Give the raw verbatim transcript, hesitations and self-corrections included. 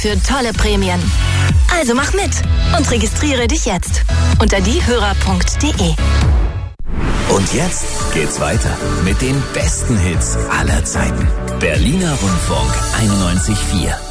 für tolle Prämien. Also mach mit und registriere dich jetzt unter diehörer punkt de. Und jetzt geht's weiter mit den besten Hits aller Zeiten. Berliner Rundfunk einundneunzig Komma vier.